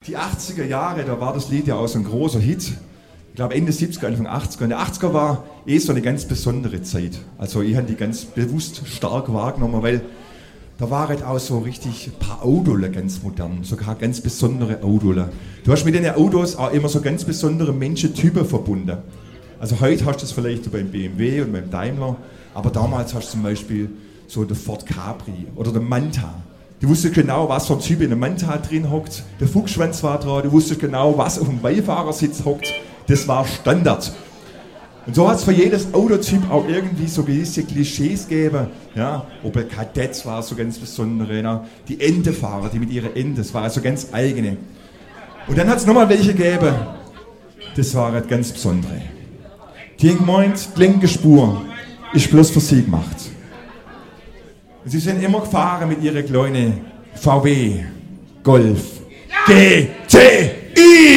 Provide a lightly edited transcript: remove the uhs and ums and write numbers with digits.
Die 80er Jahre, da war das Lied ja auch so ein großer Hit. Ich glaube Ende 70er, Anfang 80er. Und der 80er war so eine ganz besondere Zeit. Also ich habe die ganz bewusst stark wahrgenommen, weil da waren halt auch so richtig ein paar Autos ganz modern, sogar ganz besondere Autos. Du hast mit den Autos auch immer so ganz besondere Menschentypen verbunden. Also heute hast du das vielleicht beim BMW und beim Daimler, aber damals hast du zum Beispiel so den Ford Capri oder den Manta. Du wusstest genau, was für ein Typ in dem Manta drin hockt. Der Fuchsschwanz war dran, du wusstest genau, was auf dem Beifahrersitz hockt. Das war Standard. Und so hat es für jedes Autotyp auch irgendwie so gewisse Klischees gegeben. Ja, Opel Kadett war so ganz besondere, ne? Die Entefahrer, die mit ihren Enten, das war also ganz eigene. Und dann hat es nochmal welche gegeben, das war halt ganz besondere. Die haben gemeint, die linke Spur ist bloß für sie gemacht. Und sie sind immer gefahren mit ihren kleinen VW Golf GTI.